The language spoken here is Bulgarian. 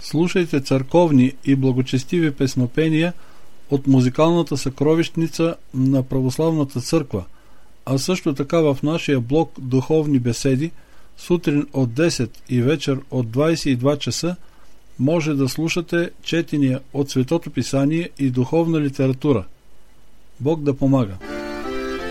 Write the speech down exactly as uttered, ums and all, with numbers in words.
Слушайте църковни и благочестиви песнопения от музикалната съкровищница на Православната църква, а също така в нашия блог Духовни беседи сутрин от десет и вечер от двайсет и два часа може да слушате четения от Светото Писание и духовна литература. Бог да помага!